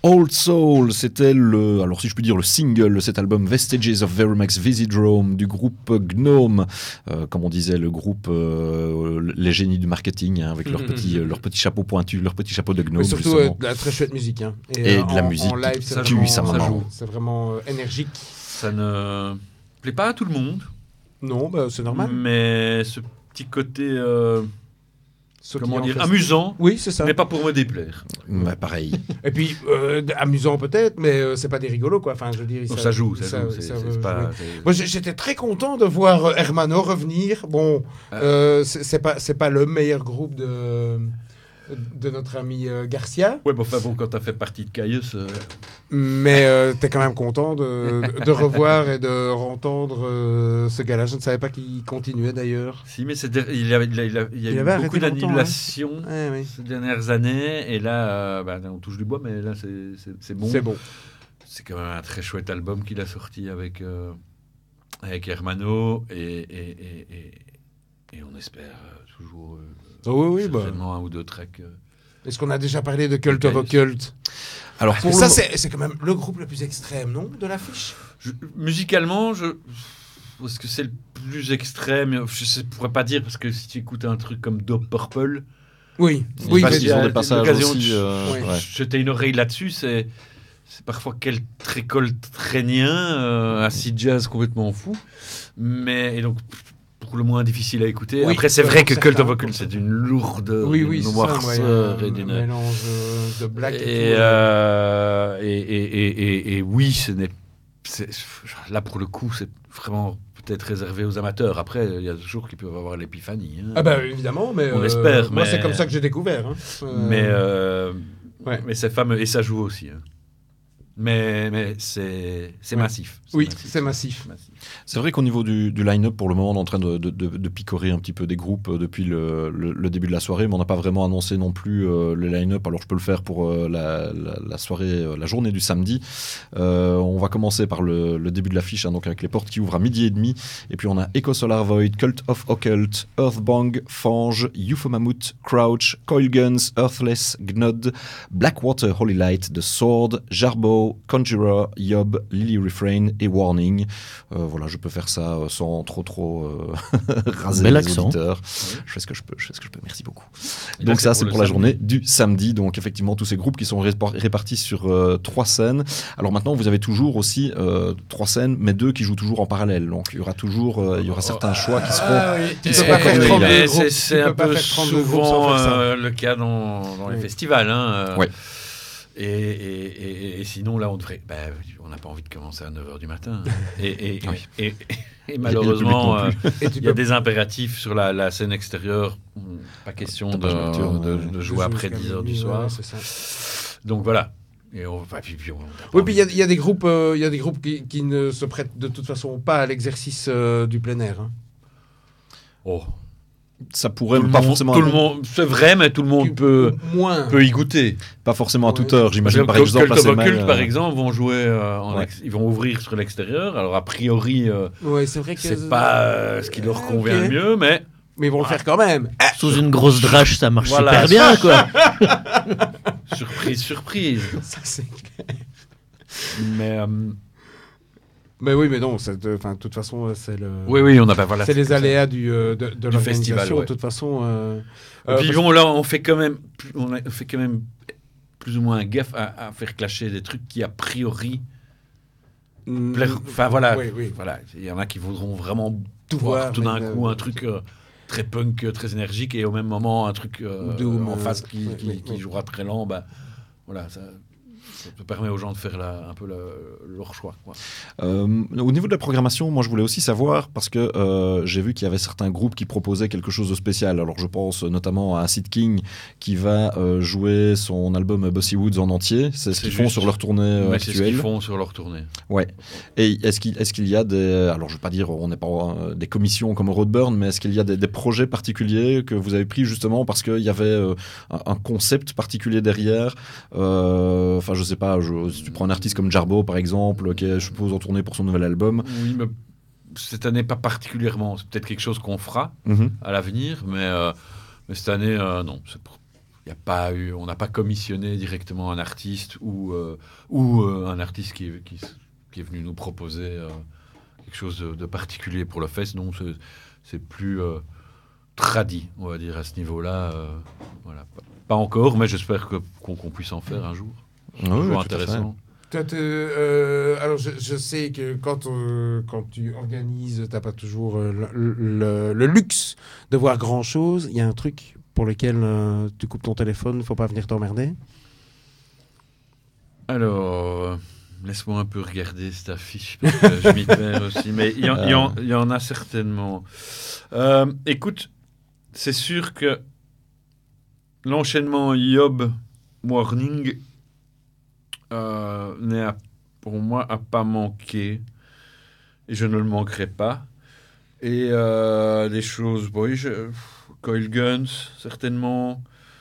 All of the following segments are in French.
Old Soul, c'était alors si je puis dire, le single de cet album Vestiges of Verimax Visydrome du groupe Gnome, comme on disait, le groupe les génies du marketing, hein, avec leur petit chapeau pointu, leur petit chapeau de gnome. Mais surtout de la très chouette musique. Hein. Et de la musique en live, ça tue, ça joue. C'est vraiment énergique. Ça ne plaît pas à tout le monde. Non, bah, c'est normal. Mais ce petit côté... Sautillant, amusant, oui, c'est ça. N'est pas pour me déplaire. Bah, pareil. Et puis, amusant peut-être, mais c'est pas des rigolos, quoi. Enfin, je veux dire, ça joue. Moi, j'étais très content de voir Hermano revenir. Bon, c'est pas le meilleur groupe de notre ami Garcia. Ouais, enfin bon, quand t'as fait partie de Caius... Mais t'es quand même content de revoir et de entendre ce gars-là. Je ne savais pas qu'il continuait d'ailleurs. Si, mais il y a eu beaucoup d'annulations ces dernières années. Et là, on touche du bois, mais là, c'est bon. C'est bon. C'est quand même un très chouette album qu'il a sorti avec Hermano. Et on espère toujours certainement un ou deux tracks. Est-ce qu'on a déjà parlé de Cult of Occult? Alors, ça, c'est quand même le groupe le plus extrême, non, de l'affiche? Musicalement, est-ce que c'est le plus extrême? Je ne pourrais pas dire, parce que si tu écoutes un truc comme Dope Purple... Oui, parce qu'ils ont des passages aussi... jeter une oreille là-dessus, c'est parfois très coltrénien, acid jazz complètement fou. Et donc... pour le moins difficile à écouter. Après, c'est vrai que Cult of Occult, c'est d'une lourde noirceur et d'une mélange de black et oui, là pour le coup, c'est vraiment peut-être réservé aux amateurs. Après, il y a toujours qui peuvent avoir l'épiphanie. Hein. Ah bah évidemment, mais on espère. Moi, c'est comme ça que j'ai découvert. Hein. Mais c'est fameux et ça joue aussi. Hein. Mais c'est massif. C'est massif. C'est vrai qu'au niveau du line-up, pour le moment, on est en train de picorer un petit peu des groupes depuis le début de la soirée, mais on n'a pas vraiment annoncé non plus le line-up. Alors je peux le faire pour la soirée, la journée du samedi. On va commencer par le début de l'affiche, hein, donc avec les portes qui ouvrent à 12h30. Et puis on a Echo Solar Void, Cult of Occult, Earthbang, Fange, UFO Mammoth, Crouch, Coil Guns, Earthless, Gnod, Blackwater Holy Light, The Sword, Jarbo, Conjurer, Yob, Lily Refrain et Warning. Voilà, je peux faire ça sans trop raser les auditeurs. Je fais ce que je peux. Merci beaucoup. Et donc ça, c'est pour la journée du samedi. Donc effectivement, tous ces groupes qui sont répartis sur 3 scènes. Alors maintenant, vous avez toujours aussi 3 scènes, mais 2 qui jouent toujours en parallèle. Donc il y aura certains choix qui seront. C'est un peu souvent le cas dans les festivals. Hein. Ouais. Et sinon, là, on n'a pas envie de commencer à 9h du matin. Et malheureusement, il y a des impératifs sur la scène extérieure. Pas question de jouer après 10h du soir. C'est ça. Donc voilà. Puis il y a des groupes, qui ne se prêtent de toute façon pas à l'exercice du plein air. Hein. Oh. Ça pourrait pas forcément. Tout le monde, c'est vrai, mais tout le monde peut y goûter. Pas forcément à toute heure, j'imagine. Par exemple, Cult of Occult, par exemple, vont jouer, ils vont ouvrir sur l'extérieur. Alors a priori, c'est vrai que c'est pas ce qui leur convient le mieux, mais ils vont le faire quand même. Sous une grosse drache, ça marche super bien, quoi. Surprise. Ça c'est clair. Mais oui, mais non, de toute façon, c'est le. Oui, on a pas. Voilà, c'est les aléas de l'organisation. Festival, de toute façon. Puis bon, là, on fait quand même plus ou moins gaffe à faire clasher des trucs qui a priori. Enfin voilà, voilà. Il y en a qui voudront vraiment voir tout d'un coup un truc très punk, très énergique, et au même moment un truc en face qui jouera très lent. Voilà, ça permet aux gens de faire un peu leur choix, quoi. Au niveau de la programmation, moi je voulais aussi savoir, parce que j'ai vu qu'il y avait certains groupes qui proposaient quelque chose de spécial. Alors je pense notamment à Acid King qui va jouer son album Bossy Woods en entier. C'est ce qu'ils font sur leur tournée actuelle. C'est ce qu'ils font sur leur tournée. Ouais. Et est-ce qu'il y a des... Alors je ne veux pas dire on n'est pas des commissions comme Roadburn, mais est-ce qu'il y a des projets particuliers que vous avez pris justement parce qu'il y avait un concept particulier derrière? Enfin je sais pas, si tu prends un artiste comme Jarbo par exemple, qui est, je suppose, en tournée pour son nouvel album. Oui, mais cette année pas particulièrement. C'est peut-être quelque chose qu'on fera à l'avenir, mais cette année non. on n'a pas commissionné directement un artiste ou un artiste qui est venu nous proposer quelque chose de particulier pour le fest. Non, c'est plus tradi, on va dire, à ce niveau-là. Voilà. Pas encore, mais j'espère qu'on puisse en faire un jour. C'est toujours intéressant. Alors, je sais que quand tu organises, tu n'as pas toujours le luxe de voir grand-chose. Il y a un truc pour lequel tu coupes ton téléphone, il ne faut pas venir t'emmerder. Alors, laisse-moi un peu regarder cette affiche, parce que je m'y perds aussi. Mais il y en a certainement. Écoute, c'est sûr que l'enchaînement Yob Morning n'est pour moi à pas manquer. Et je ne le manquerai pas. Et des choses... Coil Guns, certainement.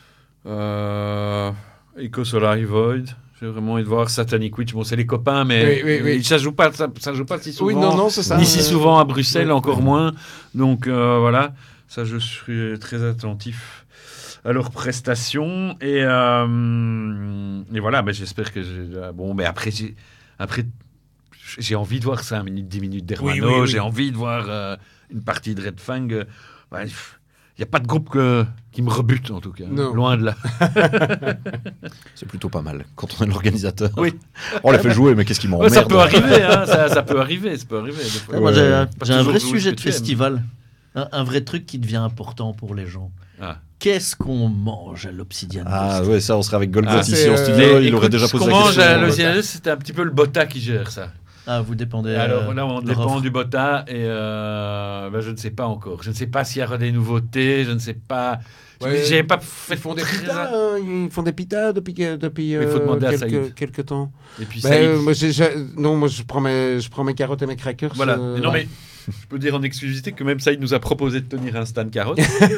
Echo Solar Void. J'ai vraiment envie de voir Satanic Witch. Bon, c'est les copains, mais oui. ça joue pas si souvent. Oui, non, c'est ça. Ni si souvent à Bruxelles, encore moins. Donc, voilà. Ça, je suis très attentif à leurs prestations. Et voilà, j'espère que... mais après, j'ai envie de voir 5 minutes, 10 minutes d'Hermano. J'ai envie de voir une partie de Red Fang. Il n'y a pas de groupe qui me rebute, en tout cas. Non. Loin de là. C'est plutôt pas mal quand on est l'organisateur. Oui. On les fait jouer, mais qu'est-ce qui m'emmerde? Ça peut arriver, hein, ça peut arriver. Des fois. Moi, j'ai un vrai toujours sujet ce de que tu aimes. festival. Un vrai truc qui devient important pour les gens. Ah. Qu'est-ce qu'on mange à l'Obsidian Ah ouais, ça, on serait avec Goldbot ici c'est, en studio. Il Écoute, aurait déjà ce posé qu'on la mange question. à l'Océanus, c'était un petit peu le Bota qui gère ça. Ah, vous dépendez. Alors là, on de dépend l'offre. du Bota et je ne sais pas encore. Je ne sais pas s'il y aura des nouveautés. Je ne sais pas. Ouais, J'ai pas fait Ils font des très- pitas, ils font des pitas depuis Il faut demander à Saïd. quelques temps. Et puis ça. Moi, je prends mes carottes et mes crackers. Voilà. Mais je peux dire en exclusivité que même Saïd nous a proposé de tenir un stand carotte.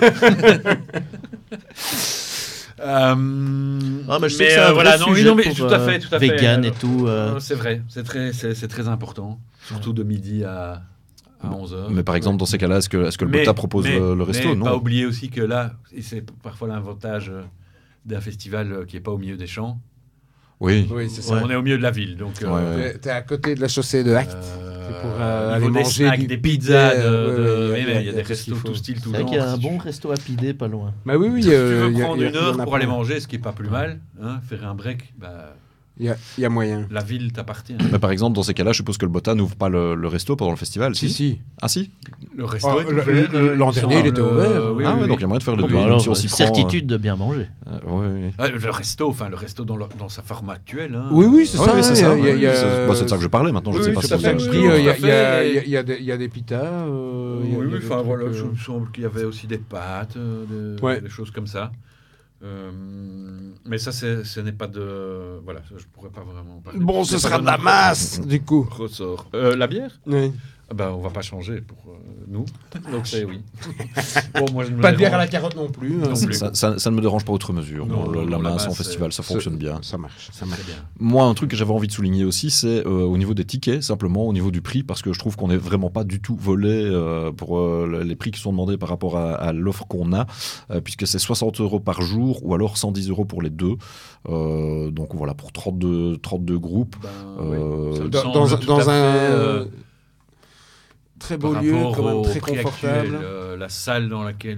Ah, mais je sais que c'est un vrai voilà, sujet non, mais pour, tout à fait. vegan et tout. C'est vrai, c'est très important, surtout de midi à 11h. Mais par exemple, dans ces cas-là, est-ce que le Bota propose le resto? Mais Non. pas oublier aussi que là, et c'est parfois l'avantage d'un festival qui n'est pas au milieu des champs. Oui. Oui, c'est ça. On est au milieu de la ville, donc T'es à côté de la chaussée de Hact. C'est pour aller niveau des manger snacks, du des pide, pizzas, il il y a des restos tout style, tout C'est vrai genre. qu'il y a un si bon tu- resto à pider pas loin. Bah oui, Si tu veux il y a- prendre il y a- une il y en heure a pour aller plein. manger, ce qui est pas plus mal, hein, faire un break, Il y a moyen. la ville t'appartient. Mais par exemple, dans ces cas-là, je suppose que le Bota n'ouvre pas le resto pendant le festival. Si. Ah si. Le resto Oh, est ouvert. l'an dernier, il était ouvert. Ah ouais, donc il y a moyen de faire le Bon, deux. bah même alors, si on s'y prend, certitude de bien manger. ouais. Le resto dans sa forme actuelle. Hein. Oui, c'est Ouais, ça. ouais, c'est ça. il y a- C'est de ça que je parlais maintenant. Je ne sais Oui, pas tout si à vous fait. avez Je Oui, dis, tout il à fait. y a des pitas. Oui, il y a des enfin voilà, trucs, il me semble qu'il y avait aussi des pâtes, des choses comme ça. Mais ça, ce n'est pas de... Voilà, ça, je pourrais pas vraiment parler. Bon, ce sera de la masse, du coup. Ressort. La bière Oui. on va pas changer pour nous. Donc c'est oui. Bon, moi, je ne me Pas de bière à dérange- la carotte non plus. Non plus. Ça ne me dérange pas outre mesure. Non, La non, masse la en masse, festival, ça fonctionne bien. Ça marche. Très bien. Moi, un truc que j'avais envie de souligner aussi, c'est au niveau des tickets, simplement au niveau du prix, parce que je trouve qu'on n'est vraiment pas du tout volé pour les prix qui sont demandés par rapport à l'offre qu'on a, puisque c'est 60 € par jour ou alors 110 € pour les deux. Donc voilà, pour 32 groupes. Oui. Ça me Dans semble tout à un fait, très par beau lieu, rapport quand même au très prix confortable. actuel, la salle dans laquelle,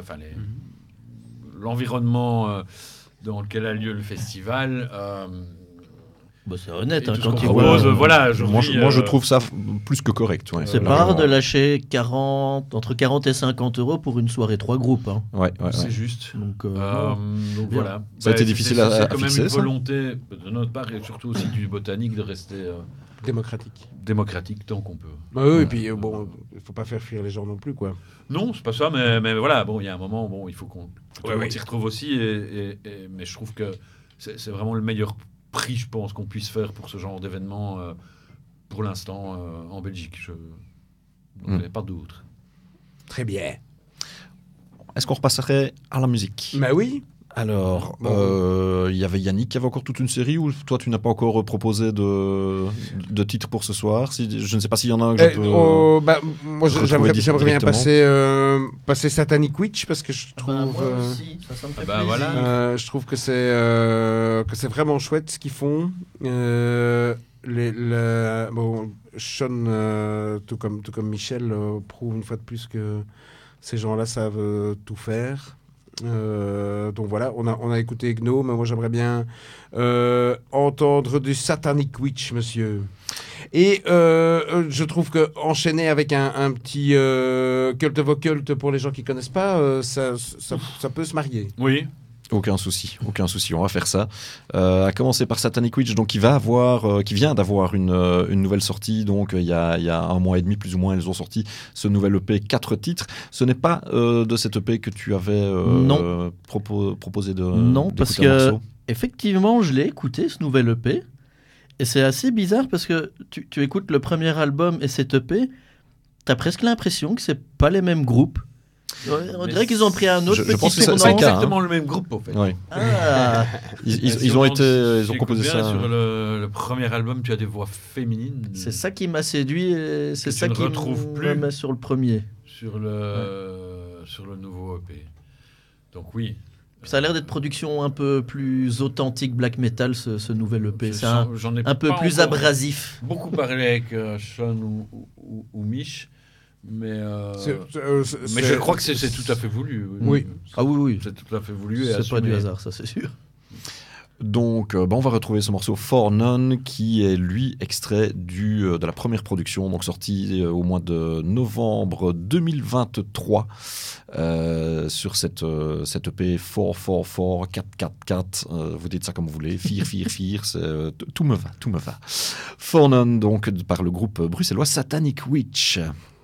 l'environnement dans lequel a lieu le festival. Bah, c'est honnête, Et hein, tout ce quand qu'on tu propose, vois. voilà, Moi, aujourd'hui, je trouve ça plus que correct. Ouais. C'est pas rare de lâcher entre 40 et 50 € pour une soirée 3 groupes. Hein. Ouais. c'est juste. Donc, Donc Bien. voilà. Ça a été difficile à C'est quand même fixer, une ça volonté de notre part et surtout aussi du botanique de rester Démocratique. démocratique tant qu'on peut. Bah oui, et puis bon, il faut pas faire fuir les gens non plus, quoi. Non, c'est pas ça, mais voilà, bon, il y a un moment, bon, il faut qu'on s'y retrouve aussi, mais je trouve que c'est vraiment le meilleur prix, je pense, qu'on puisse faire pour ce genre d'événement pour l'instant en Belgique. Il n'y a pas d'autre. Très bien. Est-ce qu'on repasserait à la musique? Bah oui. Alors, il y avait Yannick qui avait encore toute une série, ou toi tu n'as pas encore proposé de titres pour ce soir? Je ne sais pas s'il y en a un que je peux... moi j'aimerais bien passer Satanic Witch, parce que je trouve... moi aussi, ça me fait plaisir. voilà. je trouve que c'est vraiment chouette ce qu'ils font. Sean, tout comme Michel, prouve une fois de plus que ces gens-là savent tout faire. Donc voilà, on a écouté Gnome, mais moi j'aimerais bien entendre du Satanic Witch, monsieur. Et je trouve que enchaîner avec un petit Cult of Occult pour les gens qui connaissent pas, ça peut se marier. Oui. Aucun souci, on va faire ça. À commencer par Satanic Witch, donc qui vient d'avoir une nouvelle sortie, donc il y a 1 mois et demi plus ou moins, ils ont sorti ce nouvel EP, 4 titres. Ce n'est pas de cet EP que tu avais proposé de... Non, parce que effectivement, je l'ai écouté, ce nouvel EP, et c'est assez bizarre parce que tu écoutes le premier album et cet EP, t'as presque l'impression que c'est pas les mêmes groupes. On dirait qu'ils ont pris un autre petit pense que tournant. c'est exactement le même groupe, en fait. Ouais. Ah. Ils ont composé ça. Sur le premier album, tu as des voix féminines. C'est ça qui m'a séduit et c'est Que ça tu qui ne retrouves me plus. met sur le premier. Sur le nouveau EP. Donc oui. Ça a l'air d'être production un peu plus authentique black metal, ce nouvel EP. C'est J'en ai un peu pas plus encore abrasif. beaucoup parlé avec Sean ou Mich, mais je crois que c'est tout à fait voulu. Oui. Ah oui. C'est tout à fait voulu. Et C'est pas assumé. du hasard, ça c'est sûr. Donc, on va retrouver ce morceau For None, qui est lui extrait de la première production, donc sorti au mois de novembre 2023 sur cette EP 444 444. Vous dites ça comme vous voulez, Fear, tout me va. For None, donc par le groupe bruxellois Satanic Witch.